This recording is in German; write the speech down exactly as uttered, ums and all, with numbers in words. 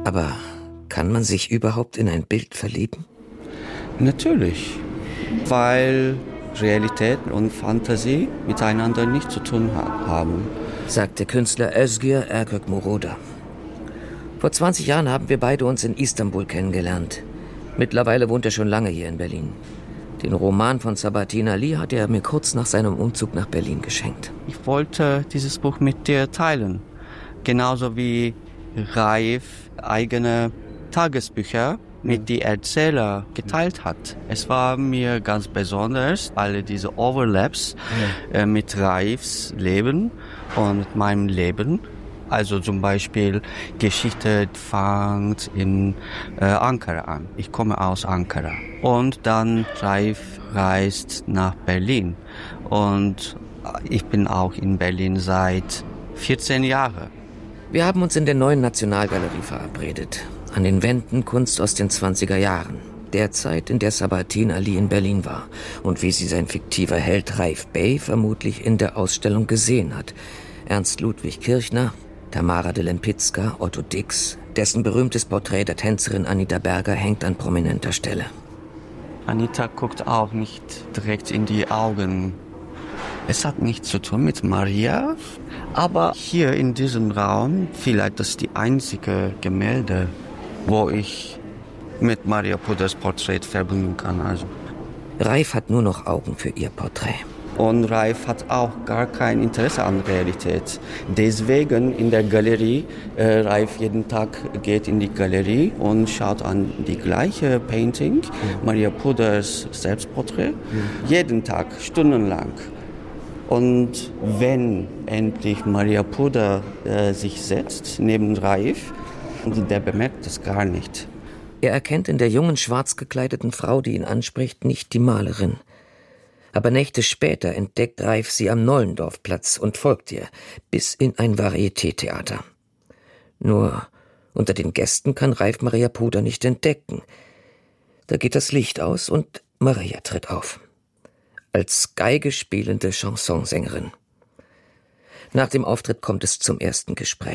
Aber kann man sich überhaupt in ein Bild verlieben? Natürlich, weil Realität und Fantasie miteinander nichts zu tun haben, sagt der Künstler Özgür Erkök-Moroder. Vor zwanzig Jahren haben wir beide uns in Istanbul kennengelernt. Mittlerweile wohnt er schon lange hier in Berlin. Den Roman von Sabahattin Ali hat er mir kurz nach seinem Umzug nach Berlin geschenkt. Ich wollte dieses Buch mit dir teilen. Genauso wie Raif eigene Tagesbücher mit den Erzähler geteilt hat. Es war mir ganz besonders, alle diese Overlaps ja. äh, mit Raifs Leben und meinem Leben. Also zum Beispiel, Geschichte fängt in äh, Ankara an. Ich komme aus Ankara. Und dann Raif reist nach Berlin. Und ich bin auch in Berlin seit vierzehn Jahren. Wir haben uns in der Neuen Nationalgalerie verabredet. An den Wänden Kunst aus den zwanziger Jahren. Der Zeit, in der Sabahattin Ali in Berlin war. Und wie sie sein fiktiver Held Raif Bey vermutlich in der Ausstellung gesehen hat. Ernst Ludwig Kirchner, Tamara de Lempicka, Otto Dix, dessen berühmtes Porträt der Tänzerin Anita Berger hängt an prominenter Stelle. Anita guckt auch nicht direkt in die Augen. Es hat nichts zu tun mit Maria, aber hier in diesem Raum vielleicht das die einzige Gemälde, wo ich mit Maria Puders Porträt verbinden kann. Also. Raif hat nur noch Augen für ihr Porträt. Und Raif hat auch gar kein Interesse an Realität. Deswegen in der Galerie, äh, Raif jeden Tag geht in die Galerie und schaut an die gleiche Painting, mhm. Maria Puders Selbstporträt, mhm. jeden Tag, stundenlang. Und wenn endlich Maria Puder äh, sich setzt neben Raif, der bemerkt das gar nicht. Er erkennt in der jungen, schwarz gekleideten Frau, die ihn anspricht, nicht die Malerin. Aber Nächte später entdeckt Raif sie am Nollendorfplatz und folgt ihr bis in ein Varieté-Theater. Nur unter den Gästen kann Raif Maria Puder nicht entdecken. Da geht das Licht aus und Maria tritt auf. Als Geige spielende Chansonsängerin. Nach dem Auftritt kommt es zum ersten Gespräch.